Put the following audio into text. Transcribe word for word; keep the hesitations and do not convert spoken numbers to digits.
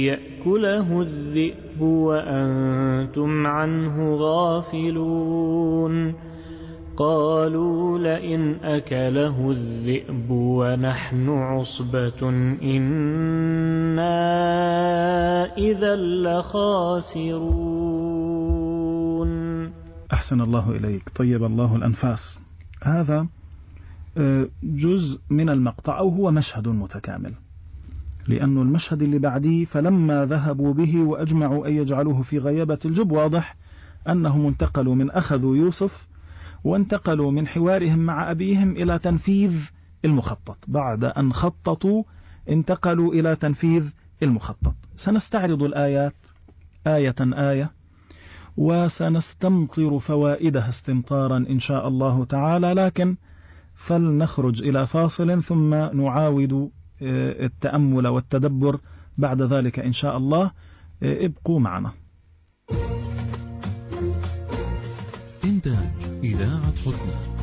يأكله الذئب وأنتم عنه غافلون قالوا لئن أكله الذئب ونحن عصبة إنا إذا لخاسرون. أحسن الله إليك، طيب الله الأنفاس. هذا جزء من المقطع أو هو مشهد متكامل، لأن المشهد اللي بعديه فلما ذهبوا به وأجمعوا أن يجعلوه في غيابة الجب واضح أنهم انتقلوا من أخذوا يوسف وانتقلوا من حوارهم مع أبيهم إلى تنفيذ المخطط. بعد أن خططوا انتقلوا إلى تنفيذ المخطط. سنستعرض الآيات آية آية وسنستمطر فوائدها استمطارا إن شاء الله تعالى، لكن فلنخرج إلى فاصل ثم نعاود التأمل والتدبر بعد ذلك إن شاء الله. ابقوا معنا. إنتاج إذاعة حكمة.